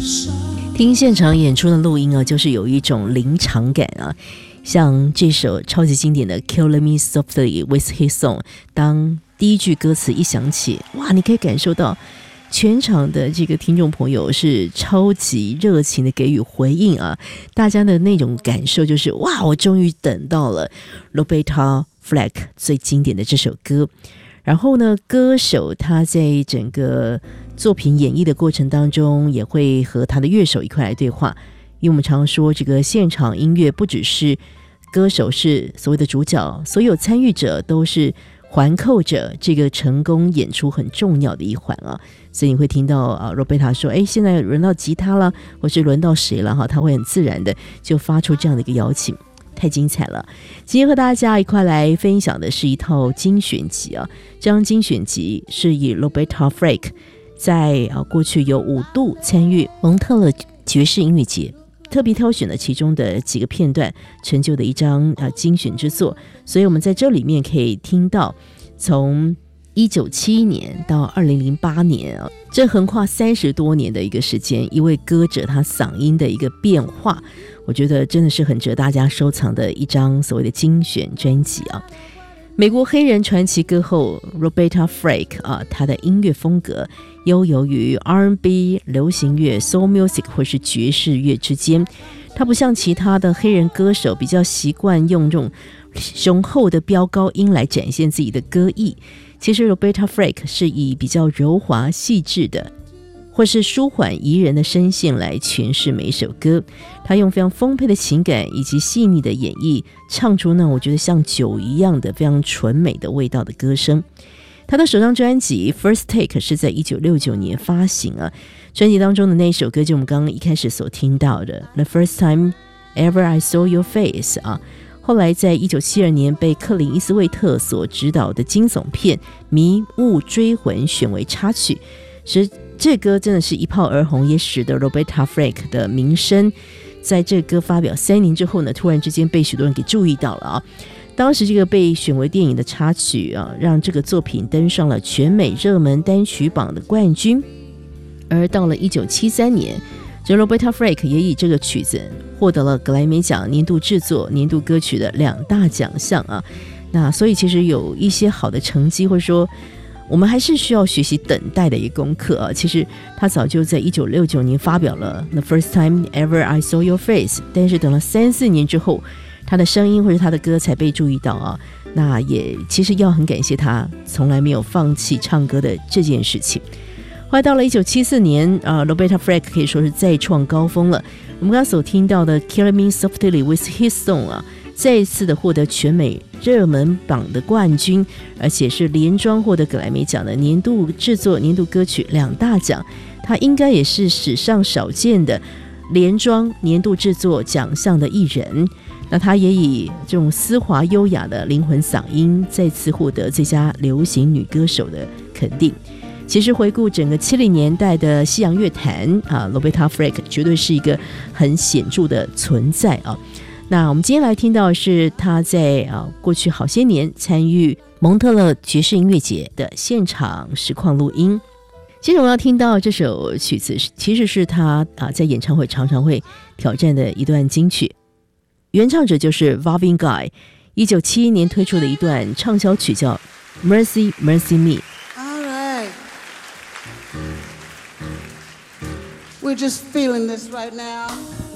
听现场演出的录音啊，就是有一种临场感啊。像这首超级经典的 Kill Me Softly with His Song， 当第一句歌词一响起，哇，你可以感受到全场的这个听众朋友是超级热情的给予回应啊，大家的那种感受就是哇，我终于等到了 Roberta Flack 最经典的这首歌。然后呢，歌手他在整个作品演绎的过程当中，也会和他的乐手一块来对话。因为我们常说这个现场音乐不只是歌手是所谓的主角，所有参与者都是环扣着这个成功演出很重要的一环啊。所以你会听到Roberta 说，现在轮到吉他了，或是轮到谁了哈，他会很自然的就发出这样的一个邀请。太精彩了！今天和大家一块来分享的是一套精选集啊，这张精选集是以 Roberta Flack 在过去有5度参与蒙特勒爵士音乐节，特别挑选了其中的几个片段，成就的一张精选之作。所以我们在这里面可以听到从1971年到2008年啊，这横跨30多年的一个时间，一位歌者他嗓音的一个变化，我觉得真的是很值得大家收藏的一张所谓的精选专辑啊。美国黑人传奇歌后 Roberta Flack 啊，她的音乐风格悠游于 R&B、流行乐、Soul Music 或是爵士乐之间。她不像其他的黑人歌手比较习惯用这种雄厚的飙高音来展现自己的歌艺，其实 Roberta Flack 是以比较柔滑细致的或是舒缓宜人的声线来诠释每一首歌。他用非常丰沛的情感以及细腻的演绎，唱出那我觉得像酒一样的非常纯美的味道的歌声。他的首张专辑 First Take 是在1969年发行啊，专辑当中的那一首歌就我们刚刚一开始所听到的 The First Time Ever I Saw Your Face 啊，后来在1972年被克林伊斯威特所执导的惊悚片《迷雾追魂》选为插曲。其实这歌真的是一炮而红，也使得 Roberta Flack 的名声在这歌发表3年之后呢，突然之间被许多人给注意到了啊。当时这个被选为电影的插曲啊，让这个作品登上了全美热门单曲榜的冠军。而到了1973年，这 Roberta Flack 也以这个曲子获得了格莱美奖年度制作、年度歌曲的2大奖项啊。那所以其实有一些好的成绩，或者说我们还是需要学习等待的一个功课啊。其实他早就在1969年发表了 The First Time Ever I Saw Your Face， 但是等了3-4年之后，他的声音或者他的歌才被注意到啊。那也其实要很感谢他从来没有放弃唱歌的这件事情。后来到了1974年Roberta Flack 可以说是再创高峰了。我们刚刚所听到的 Kill Me Softly with His Song 啊，再一次的获得全美热门榜的冠军，而且是连庄获得格莱美奖的年度制作、年度歌曲2大奖。他应该也是史上少见的连庄年度制作奖项的艺人。那他也以这种丝滑优雅的灵魂嗓音再次获得最佳流行女歌手的肯定。其实回顾整个70年代的西洋乐坛啊 ，Roberta Flack 绝对是一个很显著的存在啊。那我们今天来听到的是他在过去好些年参与蒙特勒爵士音乐节的现场实况录音。接着我们要听到这首曲子，其实是他在演唱会常常会挑战的一段金曲，原唱者就是 Marvin Gaye 1971年推出的一段畅销曲叫 Mercy Mercy Me。All right, we're just feeling this right now.